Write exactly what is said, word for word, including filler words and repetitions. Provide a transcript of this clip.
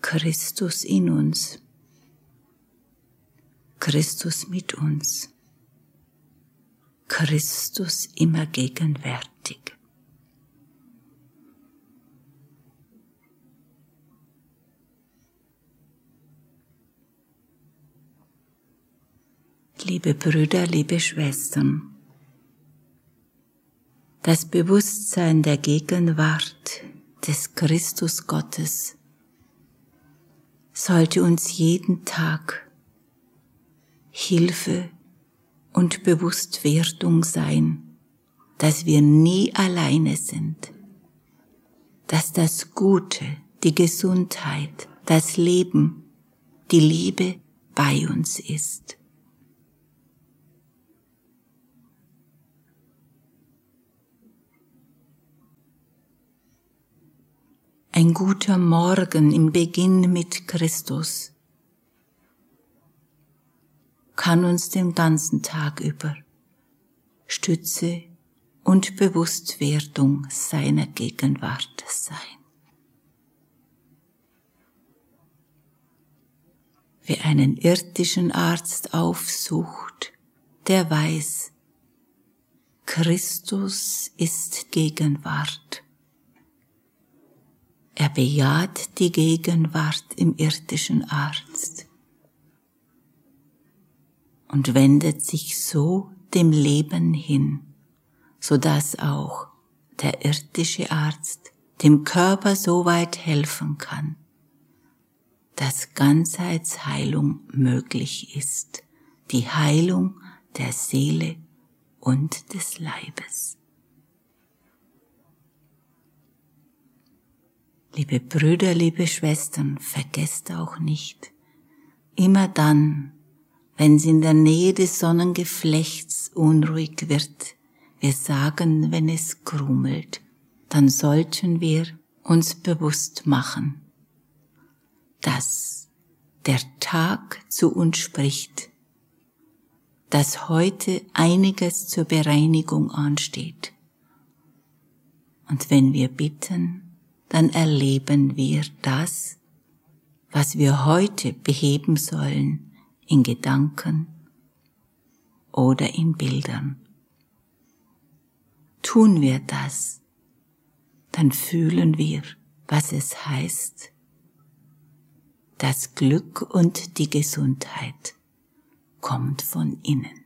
Christus in uns, Christus mit uns, Christus immer gegenwärtig. Liebe Brüder, liebe Schwestern, das Bewusstsein der Gegenwart des Christus Gottes sollte uns jeden Tag Hilfe und Bewusstwerdung sein, dass wir nie alleine sind, dass das Gute, die Gesundheit, das Leben, die Liebe bei uns ist. Ein guter Morgen im Beginn mit Christus kann uns den ganzen Tag über Stütze und Bewusstwerdung seiner Gegenwart sein. Wer einen irdischen Arzt aufsucht, der weiß, Christus ist Gegenwart. Er bejaht die Gegenwart im irdischen Arzt und wendet sich so dem Leben hin, so dass auch der irdische Arzt dem Körper so weit helfen kann, dass Ganzheitsheilung möglich ist, die Heilung der Seele und des Leibes. Liebe Brüder, liebe Schwestern, vergesst auch nicht, immer dann, wenn es in der Nähe des Sonnengeflechts unruhig wird, wir sagen, wenn es grummelt, dann sollten wir uns bewusst machen, dass der Tag zu uns spricht, dass heute einiges zur Bereinigung ansteht. Und wenn wir bitten, dann erleben wir das, was wir heute beheben sollen, in Gedanken oder in Bildern. Tun wir das, dann fühlen wir, was es heißt, das Glück und die Gesundheit kommt von innen.